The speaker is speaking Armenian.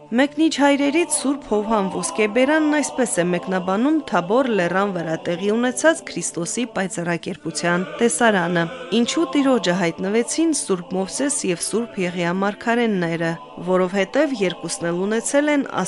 Մեկնիչ հայրերից Սուրբ Հովհան Ոսկեբերանն այսպես է մեկնաբանում Թաբոր լեռան վրա տեղի ունեցած Քրիստոսի պայծառակերպության տեսարանը։ Ինչու Տիրոջը հայտնվեցին Սուրբ Մովսես եւ Սուրբ Եղիա մարգարեները, որովհետեւ երկուսն էլ ունեցել են